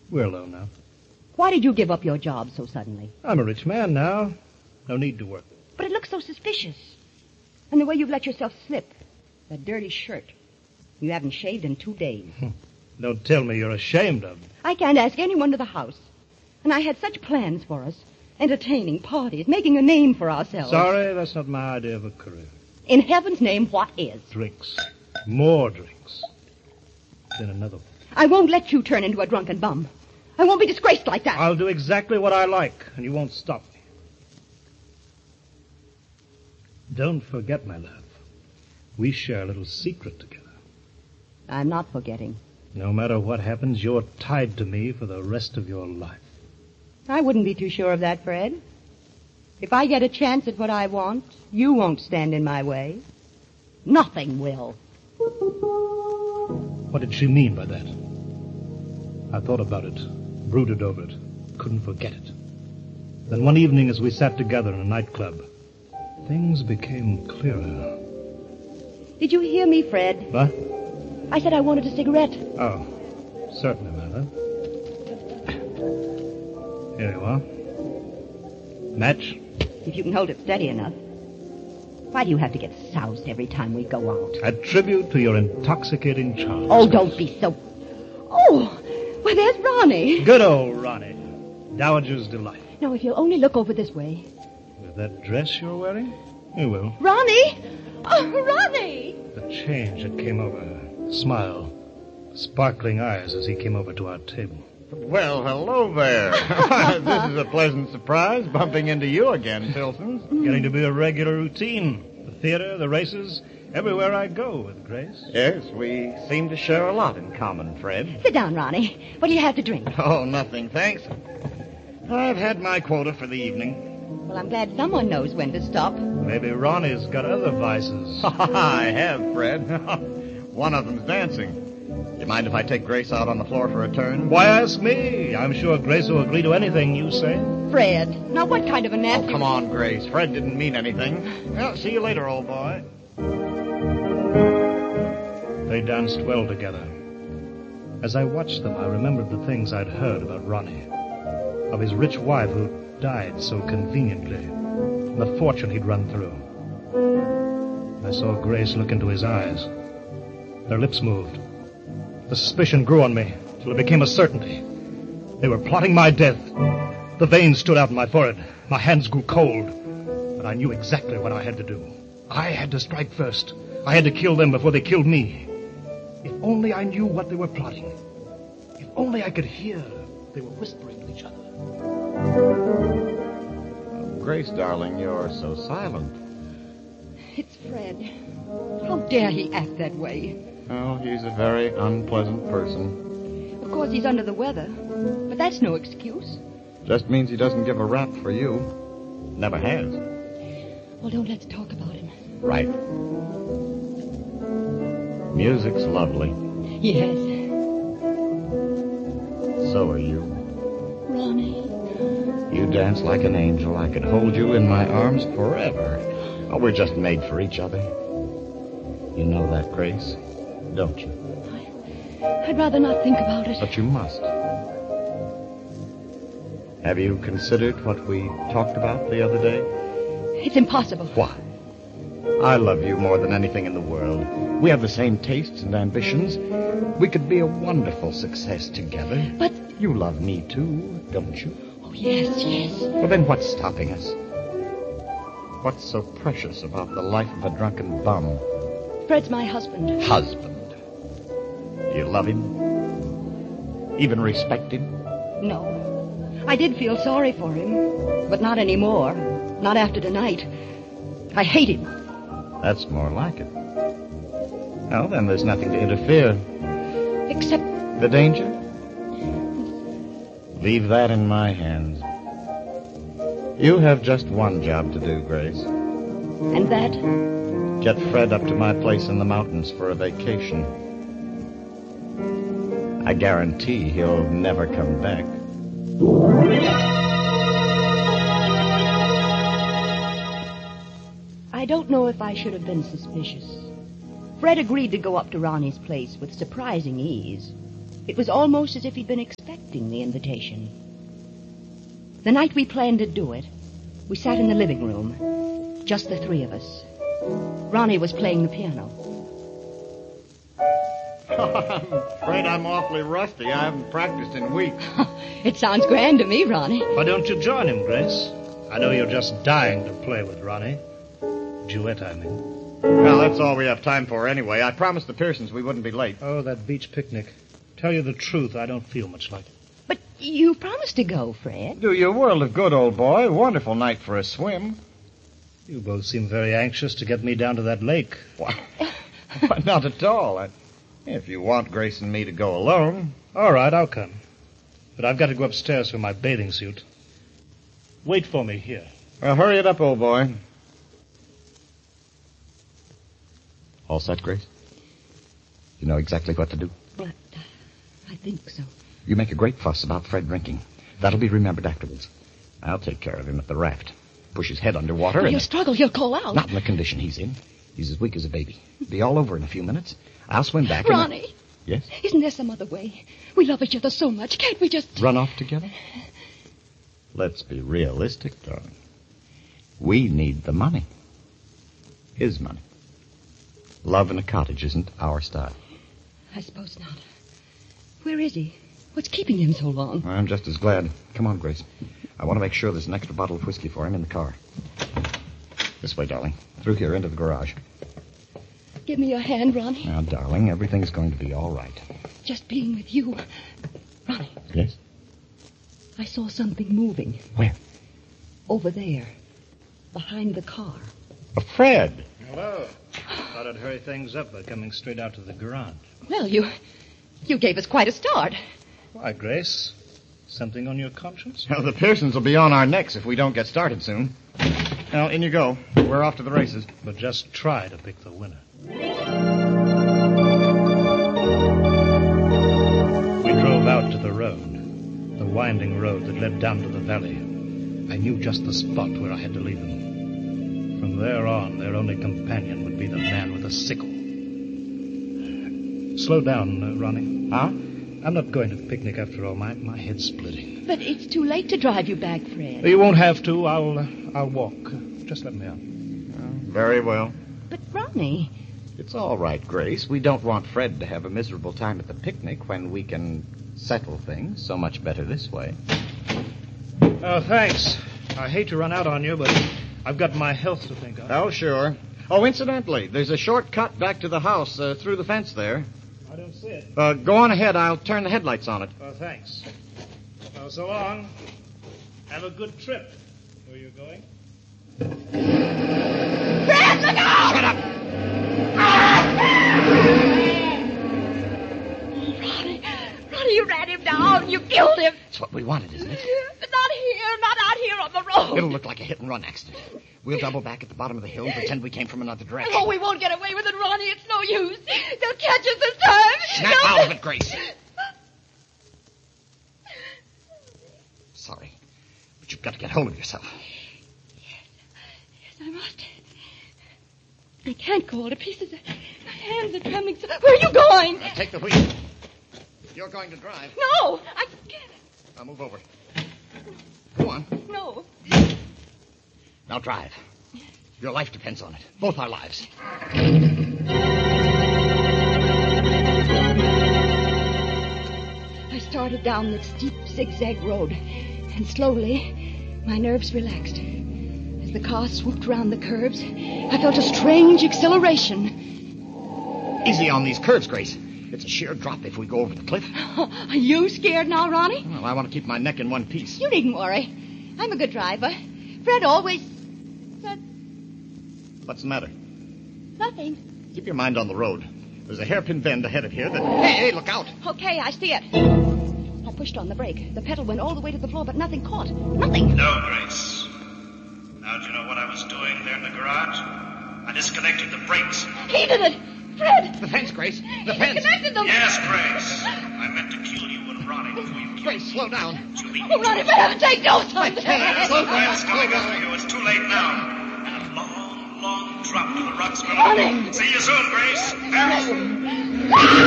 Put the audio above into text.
We're alone now. Why did you give up your job so suddenly? I'm a rich man now. No need to work. But it looks so suspicious. And the way you've let yourself slip. That dirty shirt. You haven't shaved in 2 days. Don't tell me you're ashamed of me. I can't ask anyone to the house. And I had such plans for us. Entertaining, parties, making a name for ourselves. Sorry, that's not my idea of a career. In heaven's name, what is? Drinks. More drinks. Then another one. I won't let you turn into a drunken bum. I won't be disgraced like that. I'll do exactly what I like, and you won't stop me. Don't forget, my love. We share a little secret together. I'm not forgetting. No matter what happens, you're tied to me for the rest of your life. I wouldn't be too sure of that, Fred. If I get a chance at what I want, you won't stand in my way. Nothing will. What did she mean by that? I thought about it, brooded over it, couldn't forget it. Then one evening as we sat together in a nightclub, things became clearer. Did you hear me, Fred? What? I said I wanted a cigarette. Oh, certainly, my love. Here you are. Match? If you can hold it steady enough. Why do you have to get soused every time we go out? A tribute to your intoxicating charms. Oh, don't be so... Oh, well, there's Ronnie. Good old Ronnie. Dowager's delight. Now, if you'll only look over this way. With that dress you're wearing? You will. Ronnie! Oh, Ronnie! The change that came over her. Smile. Sparkling eyes as he came over to our table. Well, hello there. This is a pleasant surprise, bumping into you again, Tilson. Getting to be a regular routine. The theater, the races, everywhere I go with Grace. Yes, we seem to share a lot in common, Fred. Sit down, Ronnie. What do you have to drink? Oh, nothing, thanks. I've had my quota for the evening. Well, I'm glad someone knows when to stop. Maybe Ronnie's got other vices. I have, Fred. One of them's dancing. You mind if I take Grace out on the floor for a turn? Why ask me? I'm sure Grace will agree to anything you say. Fred, now what kind of a nasty... Oh, come on, Grace. Fred didn't mean anything. Well, see you later, old boy. They danced well together. As I watched them, I remembered the things I'd heard about Ronnie. Of his rich wife who died so conveniently. And the fortune he'd run through. I saw Grace look into his eyes. Their lips moved. The suspicion grew on me till it became a certainty. They were plotting my death. The veins stood out in my forehead. My hands grew cold. But I knew exactly what I had to do. I had to strike first. I had to kill them before they killed me. If only I knew what they were plotting. If only I could hear they were whispering to each other. Grace, darling, you're so silent. It's Fred. How dare he act that way? Oh, he's a very unpleasant person. Of course, he's under the weather. But that's no excuse. Just means he doesn't give a rap for you. Never has. Well, don't let's talk about him. Right. Music's lovely. Yes. So are you. Ronnie. You dance like an angel. I could hold you in my arms forever. Oh, we're just made for each other. You know that, Grace, don't you? I'd rather not think about it. But you must. Have you considered what we talked about the other day? It's impossible. Why? I love you more than anything in the world. We have the same tastes and ambitions. We could be a wonderful success together. But... You love me too, don't you? Oh, yes, yes. Well, then what's stopping us? What's so precious about the life of a drunken bum? Fred's my husband. Husband? Do you love him? Even respect him? No. I did feel sorry for him, but not anymore. Not after tonight. I hate him. That's more like it. Well, then there's nothing to interfere. Except... The danger? Leave that in my hands. You have just one job to do, Grace. And that? Get Fred up to my place in the mountains for a vacation. I guarantee he'll never come back. I don't know if I should have been suspicious. Fred agreed to go up to Ronnie's place with surprising ease. It was almost as if he'd been expecting the invitation. The night we planned to do it, we sat in the living room, just the three of us. Ronnie was playing the piano. I'm afraid I'm awfully rusty. I haven't practiced in weeks. It sounds grand to me, Ronnie. Why don't you join him, Grace? I know you're just dying to play with Ronnie. Duet, I mean. Well, that's all we have time for anyway. I promised the Pearsons we wouldn't be late. Oh, that beach picnic. Tell you the truth, I don't feel much like it. But you promised to go, Fred. Do you a world of good, old boy. Wonderful night for a swim. You both seem very anxious to get me down to that lake. Why, not at all. If you want Grace and me to go alone. All right, I'll come. But I've got to go upstairs for my bathing suit. Wait for me here. Well, hurry it up, old boy. All set, Grace? You know exactly what to do? Well, I think so. You make a great fuss about Fred drinking. That'll be remembered afterwards. I'll take care of him at the raft. Push his head underwater If you struggle, he'll call out. Not in the condition he's in. He's as weak as a baby. Be all over in a few minutes. I'll swim back. Ronnie. Yes? Isn't there some other way? We love each other so much. Can't we just... Run off together? Let's be realistic, darling. We need the money. His money. Love in a cottage isn't our style. I suppose not. Where is he? What's keeping him so long? I'm just as glad. Come on, Grace. I want to make sure there's an extra bottle of whiskey for him in the car. This way, darling. Through here into the garage. Give me your hand, Ronnie. Now, darling, everything's going to be all right. Just being with you. Ronnie. Yes? I saw something moving. Where? Over there. Behind the car. Fred! Hello. Thought I'd hurry things up by coming straight out to the garage. Well, you gave us quite a start. Why, Grace? Something on your conscience? Well, the Pearsons will be on our necks if we don't get started soon. Now, in you go. We're off to the races. But just try to pick the winner. We drove out to the road, the winding road that led down to the valley. I knew just the spot where I had to leave them. From there on, their only companion would be the man with the sickle. Slow down, Ronnie. Huh? I'm not going to the picnic after all. My head's splitting. But it's too late to drive you back, Fred. You won't have to. I'll walk. Just let me on. Very well. But, Ronnie... It's all right, Grace. We don't want Fred to have a miserable time at the picnic when we can settle things so much better this way. Oh, thanks. I hate to run out on you, but I've got my health to think of. Oh, sure. Oh, incidentally, there's a short cut back to the house through the fence there. I don't see it. Go on ahead. I'll turn the headlights on it. Oh, thanks. Oh, so long. Have a good trip. Where are you going? Fred, look out! Shut up! Ronnie, you ran him down. You killed him. That's what we wanted, isn't it? But not here, not out here on the road. It'll look like a hit-and-run accident. We'll double back at the bottom of the hill and pretend we came from another direction. Oh, we won't get away with it, Ronnie. It's no use. They'll catch us this time. Snap out of it, Grace. Sorry, but you've got to get hold of yourself. Yes, I must. I can't go all to pieces. My hands are trembling. Where are you going? Take the wheel. You're going to drive. No, I can't. I'll move over. Go on. No. Now drive. Your life depends on it. Both our lives. I started down the steep zigzag road, and slowly my nerves relaxed. As the car swooped round the curves, I felt a strange exhilaration. Easy on these curves, Grace. It's a sheer drop if we go over the cliff. Are you scared now, Ronnie? Well, I want to keep my neck in one piece. You needn't worry. I'm a good driver. Fred always said What's the matter? nothing. Keep your mind on the road. There's a hairpin bend ahead of here that... Hey, look out! Okay, I see it. I pushed on the brake. The pedal went all the way to the floor, but nothing caught. Nothing. No, Grace. Now, do you know what I was doing there in the garage? I disconnected the brakes. He did it! Fred! The fence, Grace. The He fence. disconnected them! Yes, Grace. I meant to kill you and Ronnie before you killed Grace, slow down. You beat me Oh, Ronnie, for heaven's sake, don't time to Slow down. Fred's coming Slow after down. you. It's too late now. And a long, long drop to the rocks below. Ronnie! See you soon, Grace. Very soon. Ah!